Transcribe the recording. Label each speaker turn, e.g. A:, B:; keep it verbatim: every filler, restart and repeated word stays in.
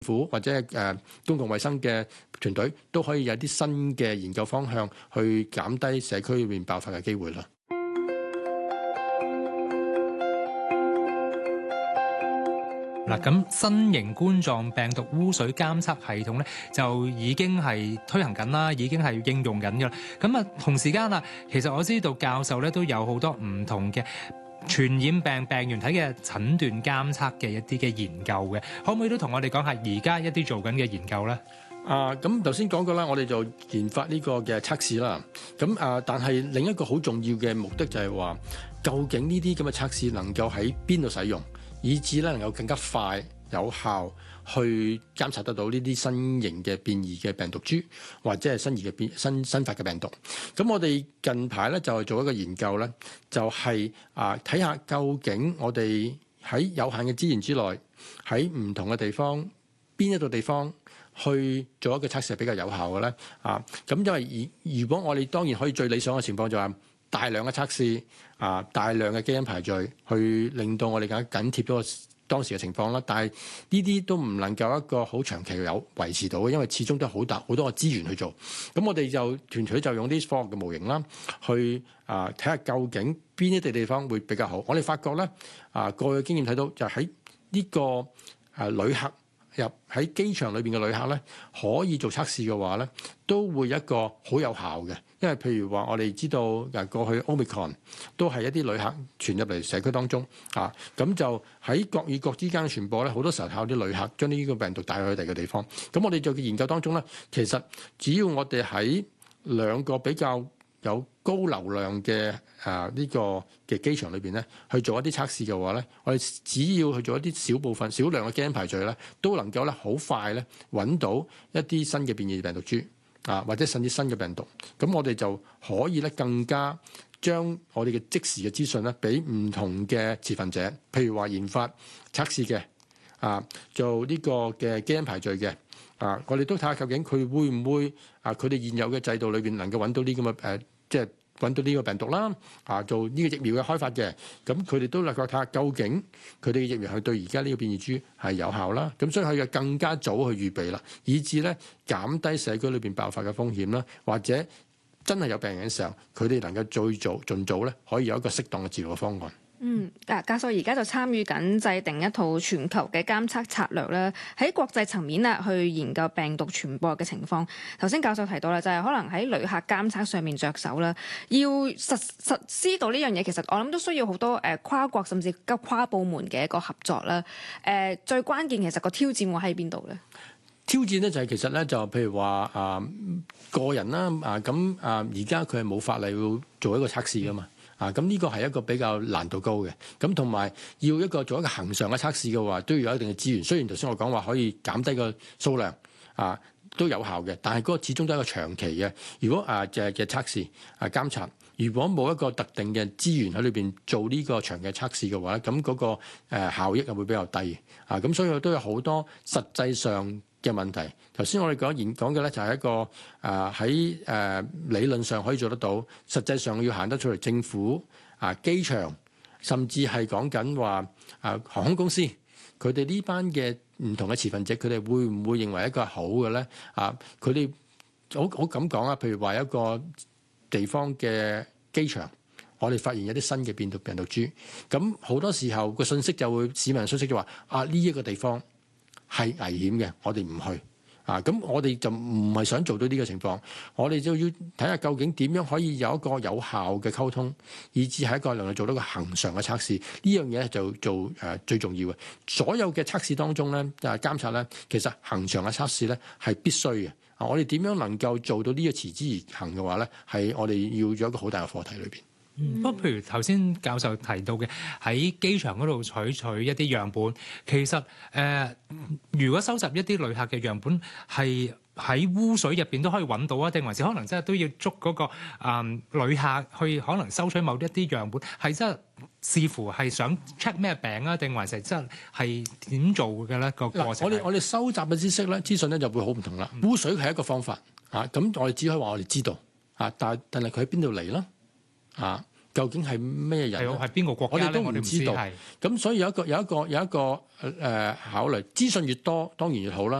A: 府或者誒、呃、公共衛生嘅團隊都可以有啲新嘅研究方向，去減低社區裏面爆發嘅機會啦。
B: 嗱，咁新型冠狀病毒污水監測系統咧就已經係推行緊啦，已經係應用緊㗎啦。咁啊，同時間啊，其實我知道教授咧都有好多唔同嘅傳染病病原體嘅診斷監測嘅一啲嘅研究嘅，可唔可以都同我哋講下而家一啲做緊嘅研究咧？
A: 啊，咁頭先講過啦，我哋就研發呢個嘅測試啦。咁啊，但係另一個好重要嘅目的就係話，究竟呢啲咁嘅測試能夠喺邊度使用，以至咧能夠更加快有效去監察得到呢啲新型嘅變異嘅病毒株，或者係新異嘅變新新發嘅病毒。咁我哋近排咧就係做一個研究咧，就係啊睇下究竟我哋喺有限嘅資源之內，喺唔同嘅地方邊一度地方去做一個測試係比較有效嘅咧。啊，咁因為如如果我哋當然可以最理想嘅情況就係大量嘅測試啊，大量嘅基因排序，去令到我哋更加緊貼嗰個當時嘅情況啦。但係呢啲都唔能夠一個好長期有維持到嘅，因為始終都好大好多個資源去做。咁我哋就團隊就用啲科學嘅模型啦，去啊睇下究竟邊一啲地方會比較好。我哋發覺咧啊，過去嘅經驗睇到就喺呢個啊旅客入喺機場裏邊嘅旅客咧，可以做測試嘅話咧，都會有一個好有效嘅。因為譬如話，我哋知道誒過去 Omicron 都係一啲旅客傳入嚟社區當中啊，咁就喺國與國之間嘅傳播咧，好多時候靠啲旅客將呢個病毒帶去第二個地方。咁我哋做嘅研究當中咧，其實只要我哋喺兩個比較有高流量嘅啊呢個嘅機場裏邊咧，去做一啲測試嘅話咧，我哋只要去做一啲小部分少量嘅基因排序咧，都能夠咧好快咧揾到一啲新嘅變異病毒株。啊，或者甚至新嘅病毒，咁我哋就可以咧更加將我哋嘅即時嘅資訊咧，俾唔同嘅持份者，譬如話研發測試嘅，啊做呢個嘅基因排序嘅，啊我哋都睇下究竟佢會唔會啊佢哋現有嘅制度裏邊能夠揾到呢咁嘅誒，即係揾到呢個病毒啦，啊做呢個疫苗嘅開發嘅，咁佢哋都能夠睇下究竟佢哋嘅疫苗係對而家呢個變異株係有效啦，咁所以佢就更加早去預備啦，以至咧減低社區裏邊爆發嘅風險啦，或者真係有病人嘅時候，佢哋能夠最早盡早咧可以有一個適當嘅治療嘅方案。
C: 嗯，嗱，教授而家就參與緊制定一套全球嘅監測策略啦，喺國際層面啊，去研究病毒傳播嘅情況。頭先教授提到啦，就係可能喺旅客監測上面着手啦，要實實施到呢樣嘢，其實我諗都需要好多誒跨國甚至跨部門嘅一個合作啦。誒，最關鍵其實個挑戰會喺邊度咧？
A: 挑戰咧就係其實咧就譬如話啊個人啦啊咁啊而家佢係冇法例要做一個測試噶嘛。啊，咁呢個係一個比較難度高嘅，咁同埋要一個做一個恆常嘅測試嘅話，都要有一定嘅資源。雖然頭先我講話可以減低個數量，啊都有效嘅，但係嗰個始終都係一個長期嘅。如果啊嘅嘅測試啊監察，如果冇一個特定嘅資源喺裏邊做呢個長嘅測試嘅話咧，咁嗰個誒效益係會比較低啊。咁所以都有好多實際上嘅問題。頭先我哋講研講嘅咧就係一個誒喺誒理論上可以做得到，實際上要行得出嚟，政府啊機場甚至係講緊話啊航空公司，佢哋呢班嘅唔同嘅持份者，佢哋會唔會認為一個好嘅咧？啊，佢哋好好咁講啊，譬如話一個地方嘅機場，我哋發現有啲新嘅變毒病毒株，咁好多時候個信息就會市民信息就話啊呢一個地方係危險嘅，我哋唔去啊！咁我哋就唔係想做到呢個情況，我哋就要睇下究竟點樣可以有一個有效嘅溝通，以至係一個能夠做到一個恆常嘅測試。呢樣嘢就做誒、呃、最重要嘅。所有嘅測試當中咧，誒監察咧，其實恆常嘅測試咧係必須嘅。啊，我哋點樣能夠做到呢個持之以恆嘅話咧，係我哋要有一個好大嘅課題裏邊。
B: 嗯，不過譬如頭先教授提到嘅喺機場嗰度取取一啲樣本，其實誒、呃，如果收集一啲旅客嘅樣本係喺污水入邊都可以揾到啊，定還是可能真係都要捉嗰、那個啊、呃、旅客去可能收取某一啲樣本，係真係視乎係想 check 咩病啊，定還是真係點做嘅咧個過程？我哋
A: 我哋收集嘅知識咧資訊咧就會好唔同啦。污水係一個方法啊，咁我哋只可以話我哋知道啊，但但係佢喺邊度嚟啦？啊， 究竟係咩人呢？
B: 係係邊個國家咧？
A: 我哋都唔知道。
B: 係
A: 咁所以有一個有一個有一個誒、呃、考慮，資訊越多當然越好啦。